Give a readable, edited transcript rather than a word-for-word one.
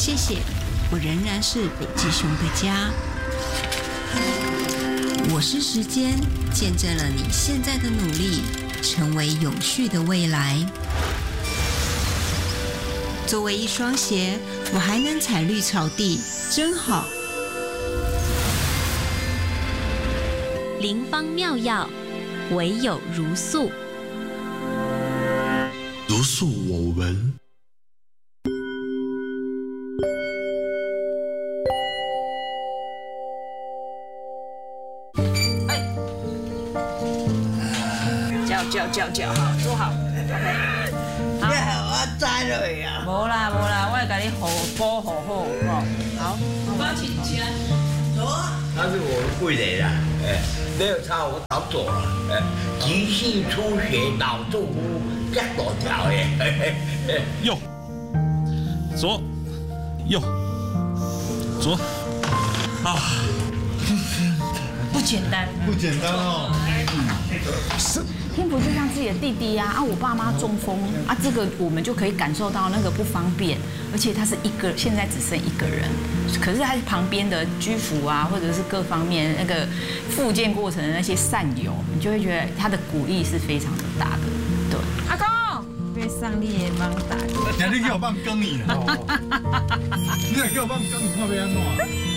谢谢，我仍然是北极熊的家。我是时间，见证了你现在的努力，成为永续的未来。作为一双鞋，我还能踩绿草地，真好。 灵方妙药，唯有如素。 如素我闻。 叫，好，坐好 ，OK。 我知了呀。 无啦，我会甲你保护好，好。 我请假。走啊！他是我的贵人啦，没有他我早走了，急性出血脑中风，这多条耶。 右，左，右，左，啊， 不简单哦。 天福就像自己的弟弟呀，我爸妈中风啊，这个我们就可以感受到那个不方便，而且他是现在只剩一个人，可是他旁边的居服啊，或者是各方面那个复健过程的那些善友，你就会觉得他的鼓励是非常的大的。对，阿公，别上你的帮大。 你叫我帮更你了，你叫我帮更，看要安怎？